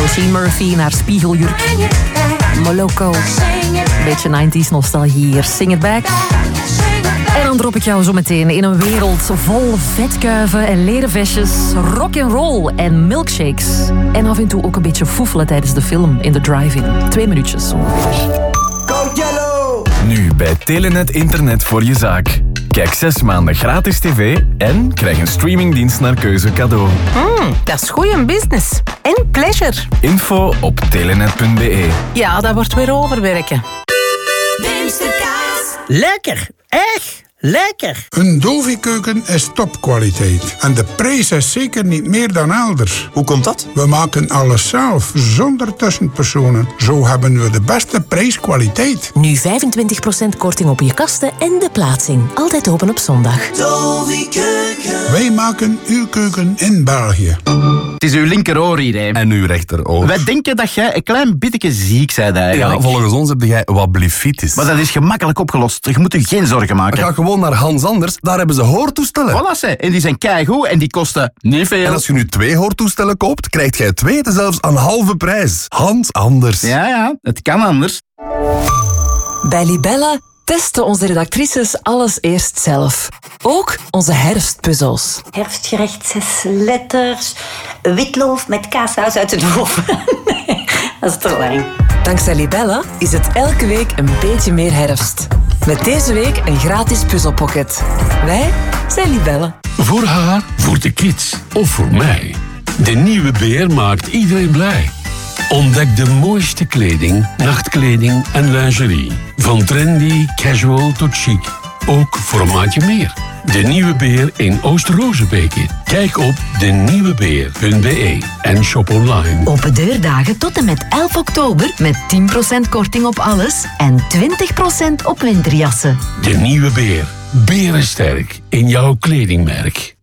Oisin Murphy in haar spiegeljurk. Moloko. Beetje 90s nostalgie hier. Sing it back. En dan drop ik jou zo meteen in een wereld vol vetkuiven en leren vestjes, rock'n'roll en milkshakes. En af en toe ook een beetje foefelen tijdens de film in de drive-in. 2 minuutjes ongeveer. Nu bij Telenet Internet voor je zaak. Kijk 6 maanden gratis tv en krijg een streamingdienst naar keuze cadeau. Dat is goeie business. En pleasure. Info op telenet.be. Ja, dat wordt weer overwerken. Lekker, echt lekker. Een Dovi-keuken is topkwaliteit. En de prijs is zeker niet meer dan elders. Hoe komt dat? We maken alles zelf, zonder tussenpersonen. Zo hebben we de beste prijskwaliteit. Nu 25% korting op je kasten en de plaatsing. Altijd open op zondag. Wij maken uw keuken in België. Het is uw linkeroor hier, hè. En uw rechteroor. Wij denken dat jij een klein beetje ziek bent eigenlijk. Ja, volgens ons heb jij wat blefitis. Maar dat is gemakkelijk opgelost. Je moet je geen zorgen maken. Ga gewoon naar Hans Anders, daar hebben ze hoortoestellen. Voilà, ze. En die zijn keigoed en die kosten niet veel. En als je nu 2 hoortoestellen koopt, krijg jij 2 zelfs aan halve prijs. Hans Anders. Ja, het kan anders. Bij Libella testen onze redactrices alles eerst zelf. Ook onze herfstpuzzels. Herfstgerecht 6 letters. Witloof met kaassaus uit de oven. Dat is te lang. Dankzij Libella is het elke week een beetje meer herfst. Met deze week een gratis puzzelpocket. Wij zijn Libella. Voor haar, voor de kids of voor mij. De nieuwe beer maakt iedereen blij. Ontdek de mooiste kleding, nachtkleding en lingerie. Van trendy, casual tot chic. Ook voor een maatje meer. De Nieuwe Beer in Oost-Rozenbeke. Kijk op denieuwebeer.be en shop online. Open deurdagen tot en met 11 oktober met 10% korting op alles en 20% op winterjassen. De Nieuwe Beer. Berensterk in jouw kledingmerk.